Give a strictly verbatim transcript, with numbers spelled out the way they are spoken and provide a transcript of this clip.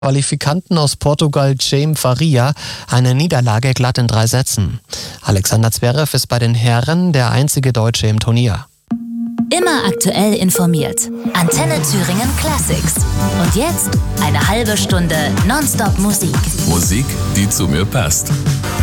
Qualifikanten aus Portugal Jaime Faria eine Niederlage glatt in drei Sätzen. Alexander Zverev ist bei den Herren der einzige Deutsche im Turnier. Immer aktuell informiert. Antenne Thüringen Classics. Und jetzt eine halbe Stunde Nonstop Musik. Musik, die zu mir passt.